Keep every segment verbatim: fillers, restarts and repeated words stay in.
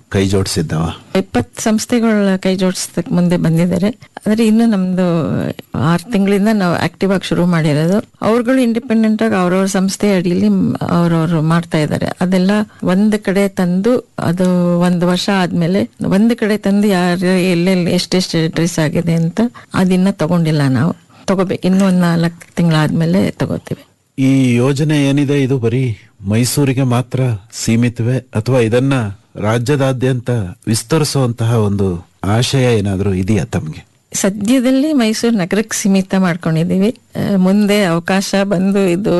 ಕೈ ಜೋಡಿಸಿದ್ದವ? ಇಪ್ಪತ್ತು ಸಂಸ್ಥೆಗಳ ಕೈ ಜೋಡಿಸಕ್ ಮುಂದೆ ಬಂದಿದ್ದಾರೆ. ಆದ್ರೆ ಇನ್ನು ನಮ್ದು ಆರು ತಿಂಗಳಿಂದ ನಾವು ಆಕ್ಟಿವ್ ಆಗಿ ಶುರು ಮಾಡಿರೋದು. ಅವ್ರುಗಳು ಇಂಡಿಪೆಂಡೆಂಟ್ ಆಗಿ ಅವ್ರವ್ರ ಸಂಸ್ಥೆ ಅಡಿಯಲ್ಲಿ ಅವ್ರವ್ರು ಮಾಡ್ತಾ ಇದ್ದಾರೆ. ಅದೆಲ್ಲ ಒಂದ್ ಕಡೆ ತಂದು ಅದು ಒಂದು ವರ್ಷ ಆದ್ಮೇಲೆ ಒಂದ್ ಕಡೆ ತಂದು ಯಾರು ಎಲ್ಲೆಲ್ಲಿ ಎಷ್ಟೆಷ್ಟು ಡ್ರೆಸ್ ಆಗಿದೆ ಅಂತ ಅದಿನ್ನ ತಗೊಂಡಿಲ್ಲ. ನಾವು ತಗೋಬೇಕು, ಇನ್ನೂ ಒಂದ್ ನಾಲ್ಕು ತಿಂಗಳಾದ್ಮೇಲೆ ತಗೋತೀವಿ. ಈ ಯೋಜನೆ ಏನಿದೆ ಇದು ಬರೀ ಮೈಸೂರಿಗೆ ಮಾತ್ರ ಸೀಮಿತವೇ ಅಥವಾ ಇದನ್ನ ರಾಜ್ಯದಾದ್ಯಂತ ವಿಸ್ತರಿಸುವಂತಹ ಒಂದು ಆಶಯ ಏನಾದ್ರೂ ಇದೆಯಾ ತಮ್ಗೆ? ಸದ್ಯದಲ್ಲಿ ಮೈಸೂರು ನಗರಕ್ಕೆ ಸೀಮಿತ ಮಾಡ್ಕೊಂಡಿದೀವಿ. ಮುಂದೆ ಅವಕಾಶ ಬಂದು ಇದು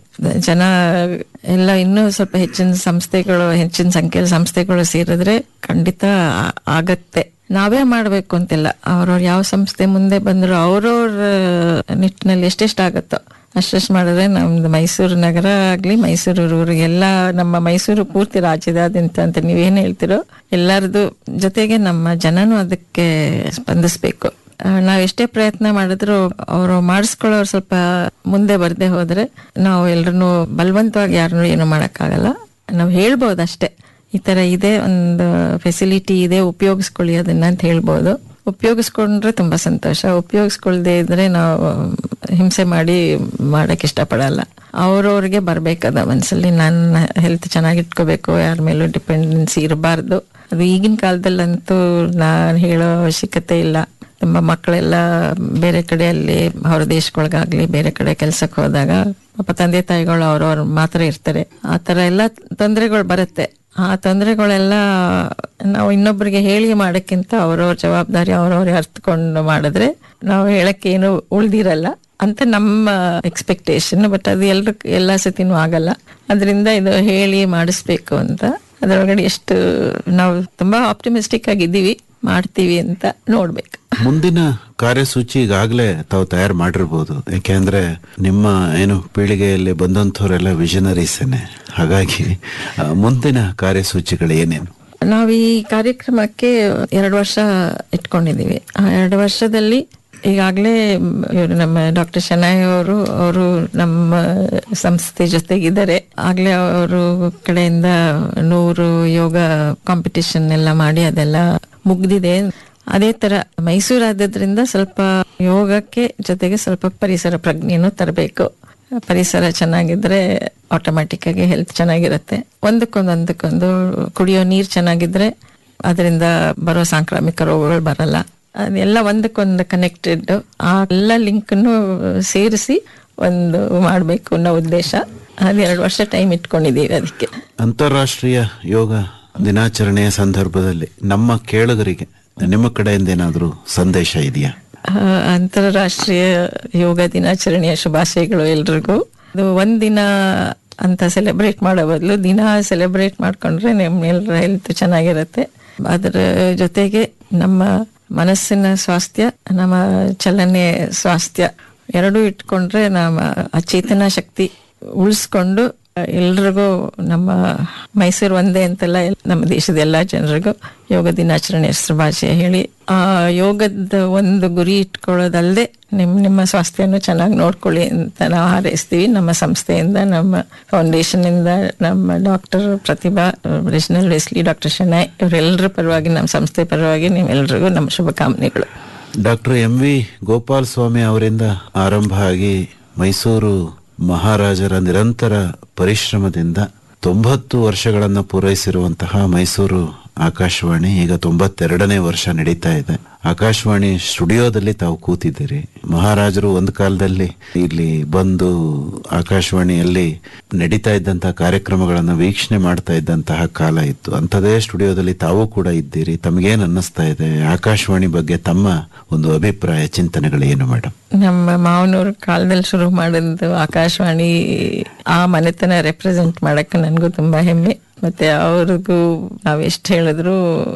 ಜನ ಎಲ್ಲ ಇನ್ನೂ ಸ್ವಲ್ಪ ಹೆಚ್ಚಿನ ಸಂಸ್ಥೆಗಳು ಹೆಚ್ಚಿನ ಸಂಖ್ಯೆಯ ಸಂಸ್ಥೆಗಳು ಸೇರಿದ್ರೆ ಖಂಡಿತ ಆಗತ್ತೆ. ನಾವೇ ಮಾಡ್ಬೇಕು ಅಂತಿಲ್ಲ. ಅವ್ರವ್ರ ಯಾವ ಸಂಸ್ಥೆ ಮುಂದೆ ಬಂದ್ರು ಅವ್ರವ್ರ ನಿಟ್ಟಿನಲ್ಲಿ ಎಷ್ಟೆಷ್ಟಾಗತ್ತೋ ಅಷ್ಟೆಷ್ಟು ಮಾಡಿದ್ರೆ ನಮ್ದು ಮೈಸೂರು ನಗರ ಆಗ್ಲಿ ಮೈಸೂರು ಊರಿಗೆಲ್ಲ ನಮ್ಮ ಮೈಸೂರು ಪೂರ್ತಿ ರಾಜ್ಯದಾದ್ಯಂತ ಅಂತ ನೀವೇನ್ ಹೇಳ್ತಿರೋ ಎಲ್ಲರದು ಜೊತೆಗೆ ನಮ್ಮ ಜನನು ಅದಕ್ಕೆ ಸ್ಪಂದಿಸ್ಬೇಕು. ನಾವ್ ಎಷ್ಟೇ ಪ್ರಯತ್ನ ಮಾಡಿದ್ರು ಅವರು ಮಾಡಿಸ್ಕೊಳ್ಳೋರು ಸ್ವಲ್ಪ ಮುಂದೆ ಬರ್ದೆ ಹೋದ್ರೆ ನಾವು ಎಲ್ರು ಬಲವಂತವಾಗಿ ಯಾರನ್ನು ಏನು ಮಾಡಕ್ಕಾಗಲ್ಲ. ನಾವ್ ಹೇಳ್ಬೋದು ಅಷ್ಟೇ, ಈ ತರ ಇದೆ, ಒಂದು ಫೆಸಿಲಿಟಿ ಇದೆ, ಉಪಯೋಗಿಸ್ಕೊಳ್ಳಿ ಅದನ್ನ ಅಂತ ಹೇಳ್ಬೋದು. ಉಪಯೋಗಿಸ್ಕೊಂಡ್ರೆ ತುಂಬಾ ಸಂತೋಷ. ಉಪಯೋಗಿಸ್ಕೊಳ್ದೆ ಇದ್ರೆ ನಾವು ಹಿಂಸೆ ಮಾಡಿ ಮಾಡಕ್ ಇಷ್ಟಪಡಲ್ಲ. ಅವ್ರವ್ರಿಗೆ ಬರ್ಬೇಕದ ಮನ್ಸಲ್ಲಿ ನನ್ನ ಹೆಲ್ತ್ ಚೆನ್ನಾಗಿಟ್ಕೋಬೇಕು, ಯಾರ ಮೇಲೂ ಡಿಪೆಂಡೆನ್ಸಿ ಇರಬಾರ್ದು. ಅದು ಈಗಿನ ಕಾಲದಲ್ಲಂತೂ ನಾನ್ ಹೇಳೋ ಅವಶ್ಯಕತೆ ಇಲ್ಲ. ನಮ್ಮ ಮಕ್ಕಳೆಲ್ಲ ಬೇರೆ ಕಡೆಯಲ್ಲಿ ಹೊರ ದೇಶಗಳಿಗಾಗ್ಲಿ ಬೇರೆ ಕಡೆ ಕೆಲ್ಸಕ್ಕೆ ಹೋದಾಗ ಪಾಪ ತಂದೆ ತಾಯಿಗಳು ಅವ್ರವ್ರ ಮಾತ್ರ ಇರ್ತಾರೆ. ಆ ತರ ಎಲ್ಲ ತೊಂದರೆಗಳು ಬರುತ್ತೆ. ಆ ತೊಂದರೆಗಳೆಲ್ಲ ನಾವು ಇನ್ನೊಬ್ಬರಿಗೆ ಹೇಳಿ ಮಾಡಕ್ಕಿಂತ ಅವ್ರವ್ರ ಜವಾಬ್ದಾರಿ ಅವ್ರವ್ರೆ ಅರ್ಥಕೊಂಡು ಮಾಡಿದ್ರೆ ನಾವು ಹೇಳಕ್ಕೆ ಏನು ಉಳ್ದಿರಲ್ಲ ಅಂತ ನಮ್ಮ ಎಕ್ಸ್ಪೆಕ್ಟೇಷನ್. ಬಟ್ ಅದು ಎಲ್ರು ಎಲ್ಲಾ ಸತಿನೂ ಆಗಲ್ಲ. ಅದರಿಂದ ಇದು ಹೇಳಿ ಮಾಡಿಸ್ಬೇಕು ಅಂತ ಅದರೊಳಗಡೆ ಎಷ್ಟು ನಾವು ತುಂಬಾ ಆಪ್ಟಿಮಿಸ್ಟಿಕ್ ಆಗಿದ್ದೀವಿ, ಮಾಡ್ತೀವಿ ಅಂತ ನೋಡ್ಬೇಕು. ಮುಂದಿನ ಕಾರ್ಯಸೂಚಿ ಈಗಾಗಲೇ ತಾವು ತಯಾರು ಮಾಡಿರ್ಬೋದು, ಯಾಕೆಂದ್ರೆ ನಿಮ್ಮ ಏನು ಪೀಳಿಗೆಯಲ್ಲಿ ಬಂದಂಥವರೆಲ್ಲ ವಿಷನರೀಸೇನೆ. ಹಾಗಾಗಿ ಮುಂದಿನ ಕಾರ್ಯಸೂಚಿಗಳು ಏನೇನು? ನಾವು ಈ ಕಾರ್ಯಕ್ರಮಕ್ಕೆ ಎರಡು ವರ್ಷ ಇಟ್ಕೊಂಡಿದೀವಿ. ಆ ಎರಡು ವರ್ಷದಲ್ಲಿ ಈಗಾಗಲೇ ಇವರು ನಮ್ಮ ಡಾಕ್ಟರ್ ಶನಾಯ್ ಅವರು ಅವರು ನಮ್ಮ ಸಂಸ್ಥೆ ಜೊತೆಗಿದ್ದಾರೆ. ಆಗ್ಲೇ ಅವರು ಕಡೆಯಿಂದ ನೂರು ಯೋಗ ಕಾಂಪಿಟಿಷನ್ ಎಲ್ಲ ಮಾಡಿ ಅದೆಲ್ಲ ಮುಗ್ದಿದೆ. ಅದೇ ತರ ಮೈಸೂರು ಆದ್ರಿಂದ ಸ್ವಲ್ಪ ಯೋಗಕ್ಕೆ ಜೊತೆಗೆ ಸ್ವಲ್ಪ ಪರಿಸರ ಪ್ರಜ್ಞೆನೂ ತರಬೇಕು. ಪರಿಸರ ಚೆನ್ನಾಗಿದ್ರೆ ಆಟೋಮ್ಯಾಟಿಕ್ ಆಗಿ ಹೆಲ್ತ್ ಚೆನ್ನಾಗಿರುತ್ತೆ. ಒಂದಕ್ಕೊಂದು ಒಂದಕ್ಕೊಂದು ಕುಡಿಯೋ ನೀರ್ ಚೆನ್ನಾಗಿದ್ರೆ ಅದರಿಂದ ಬರೋ ಸಾಂಕ್ರಾಮಿಕ ರೋಗಗಳು ಬರಲ್ಲ. ಅದೆಲ್ಲ ಒಂದಕ್ಕೊಂದು ಕನೆಕ್ಟೆಡ್. ಆ ಎಲ್ಲ ಲಿಂಕ್ನು ಸೇರಿಸಿ ಒಂದು ಮಾಡ್ಬೇಕು ಅನ್ನೋ ಉದ್ದೇಶ. ಅದ್ ಎರಡು ವರ್ಷ ಟೈಮ್ ಇಟ್ಕೊಂಡಿದೀವಿ ಅದಕ್ಕೆ. ಅಂತಾರಾಷ್ಟ್ರೀಯ ಯೋಗ ದಿನಾಚರಣೆಯ ಸಂದರ್ಭದಲ್ಲಿ ನಮ್ಮ ಕೇಳುಗರಿಗೆ ನಿಮ್ಮ ಕಡೆಯಿಂದ ಏನಾದ್ರೂ ಸಂದೇಶ ಇದೆಯಾ? ಅಂತಾರಾಷ್ಟ್ರೀಯ ಯೋಗ ದಿನಾಚರಣೆಯ ಶುಭಾಶಯಗಳು ಎಲ್ರಿಗೂ. ಅದು ಒಂದಿನ ಅಂತ ಸೆಲೆಬ್ರೇಟ್ ಮಾಡೋ ಬದಲು ದಿನ ಸೆಲೆಬ್ರೇಟ್ ಮಾಡ್ಕೊಂಡ್ರೆ ನಮ್ಮೆಲ್ಲರ ಹೆಲ್ತ್ ಚೆನ್ನಾಗಿರುತ್ತೆ. ಅದರ ಜೊತೆಗೆ ನಮ್ಮ ಮನಸ್ಸಿನ ಸ್ವಾಸ್ಥ್ಯ, ನಮ್ಮ ಚಲನೆ ಸ್ವಾಸ್ಥ್ಯ ಎರಡೂ ಇಟ್ಕೊಂಡ್ರೆ ನಮ್ಮ ಅಚೇತನ ಶಕ್ತಿ ಉಳಿಸ್ಕೊಂಡು ಎಲ್ರಿಗೂ ನಮ್ಮ ಮೈಸೂರು ಒಂದೇ ಅಂತಲ್ಲ ನಮ್ಮ ದೇಶದ ಎಲ್ಲಾ ಜನರಿಗೂ ಯೋಗ ದಿನಾಚರಣೆ ಶುಭಾಶಯ ಹೇಳಿ, ಆ ಯೋಗದ ಒಂದು ಗುರಿ ಇಟ್ಕೊಳ್ಳೋದಲ್ಲದೆ ನಿಮ್ ನಿಮ್ಮ ಸ್ವಾಸ್ಥ್ಯನ ಚೆನ್ನಾಗಿ ನೋಡ್ಕೊಳ್ಳಿ ಅಂತ ನಾವು ಹಾರೈಸ್ತೀವಿ. ನಮ್ಮ ಸಂಸ್ಥೆಯಿಂದ, ನಮ್ಮ ಫೌಂಡೇಶನ್ ಇಂದ, ನಮ್ಮ ಡಾಕ್ಟರ್ ಪ್ರತಿಭಾ, ರಿಜಿನಲ್ ವೆಸ್ಲಿ, ಡಾಕ್ಟರ್ ಶನಾಯ್ ಇವರೆಲ್ಲರ ಪರವಾಗಿ, ನಮ್ಮ ಸಂಸ್ಥೆ ಪರವಾಗಿ ನಿಮ್ಮೆಲ್ರಿಗೂ ನಮ್ಮ ಶುಭಕಾಮನೆಗಳು. ಡಾಕ್ಟರ್ ಎಂ ವಿ ಗೋಪಾಲ್ ಸ್ವಾಮಿ ಅವರಿಂದ ಆರಂಭ ಆಗಿ ಮೈಸೂರು ಮಹಾರಾಜರ ನಿರಂತರ ಪರಿಶ್ರಮದಿಂದ ತೊಂಬತ್ತು ವರ್ಷಗಳನ್ನು ಪೂರೈಸಿರುವಂತಹ ಮೈಸೂರು ಆಕಾಶವಾಣಿ ಈಗ ತೊಂಬತ್ತೆರಡನೇ ವರ್ಷ ನಡೀತಾ ಇದೆ. ಆಕಾಶವಾಣಿ ಸ್ಟುಡಿಯೋದಲ್ಲಿ ತಾವು ಕೂತಿದ್ದೀರಿ. ಮಹಾರಾಜರು ಒಂದು ಕಾಲದಲ್ಲಿ ಇಲ್ಲಿ ಬಂದು ಆಕಾಶವಾಣಿಯಲ್ಲಿ ನಡೀತಾ ಇದ್ದಂತಹ ಕಾರ್ಯಕ್ರಮಗಳನ್ನು ವೀಕ್ಷಣೆ ಮಾಡ್ತಾ ಇದ್ದಂತಹ ಕಾಲ ಇತ್ತು. ಅಂಥದೇ ಸ್ಟುಡಿಯೋದಲ್ಲಿ ತಾವು ಕೂಡ ಇದ್ದೀರಿ. ತಮಗೇನು ಅನ್ನಿಸ್ತಾ ಇದೆ? ಆಕಾಶವಾಣಿ ಬಗ್ಗೆ ತಮ್ಮ ಒಂದು ಅಭಿಪ್ರಾಯ, ಚಿಂತನೆಗಳು ಏನು ಮೇಡಮ್? ನಮ್ಮ ಮಾವನವ್ರ ಕಾಲದಲ್ಲಿ ಶುರು ಮಾಡಿದ್ದು ಆಕಾಶವಾಣಿ, ಆ ಮನೆತನ ರೆಪ್ರೆಸೆಂಟ್ ಮಾಡಕ್ಕೆ ನನಗೂ ತುಂಬಾ ಹೆಮ್ಮೆ. ಮತ್ತೆ ಅವ್ರಿಗೂ ನಾವ್ ಎಷ್ಟು ಹೇಳಿದ್ರು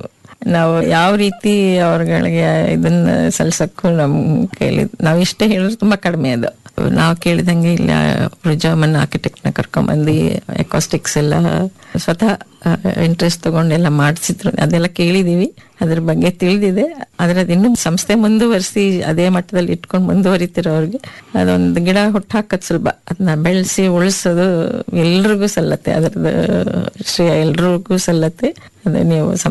ನಾವು ಯಾವ ರೀತಿ ಅವ್ರಗಳಿಗೆ ಇದನ್ನ ಸಲ್ಸಕ್ಕೂ ನಮ್ ಕೈಲಿ ನಾವ್ ಇಷ್ಟೇ ಹೇಳಿದ್ರು ತುಂಬಾ ಕಡಿಮೆ. ಅದು ನಾವು ಕೇಳಿದಂಗೆ ಇಲ್ಲ ಜರ್ಮನ್ ಆರ್ಕಿಟೆಕ್ಟ್ ನ ಕರ್ಕೊಂಡ್ಬಂದು ಎಕಾಸ್ಟಿಕ್ಸ್ ಎಲ್ಲ ಸ್ವತಃ ಇಂಟ್ರೆಸ್ಟ್ ತಗೊಂಡೆಲ್ಲ ಮಾಡಿಸಿದ್ರು. ಅದೆಲ್ಲ ಕೇಳಿದೀವಿ, ಅದ್ರ ಬಗ್ಗೆ ತಿಳಿದಿದೆ. ಆದ್ರೆ ಅದಿನ್ನೂ ಸಂಸ್ಥೆ ಮುಂದುವರಿಸಿ ಅದೇ ಮಟ್ಟದಲ್ಲಿ ಇಟ್ಕೊಂಡು ಮುಂದುವರಿತಿರೋರ್ಗೆ ಅದೊಂದು ಗಿಡ ಹುಟ್ಟಾಕದ್ ಸುಲಭ, ಅದನ್ನ ಬೆಳೆಸಿ ಉಳಿಸೋದು ಎಲ್ರಿಗೂ ಸಲ್ಲತ್ತೆ. ಅದ್ರದ್ದು ಶ್ರೇಯ ಎಲ್ರಿಗೂ ಸಲ್ಲತ್ತೆ. ಅದು ನೀವು